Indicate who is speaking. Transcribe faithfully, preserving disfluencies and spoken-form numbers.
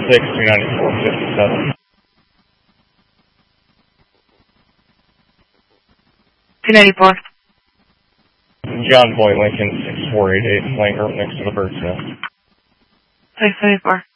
Speaker 1: six, two ninety-four, fifty-seven.
Speaker 2: two ninety-four.
Speaker 1: John Boy Lincoln, six four eight eight, Langer, next to the bird's nest.
Speaker 2: six ninety-four.